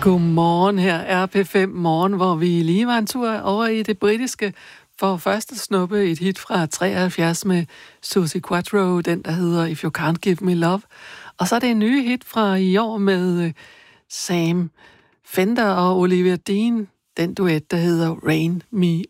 Godmorgen, her er P5 Morgen, hvor vi lige var en tur over i det britiske for først at snuppe et hit fra 73 med Suzi Quatro, den der hedder If You Can't Give Me Love. Og så er det en ny hit fra i år med Sam Fender og Olivia Dean, den duet, der hedder Rain Me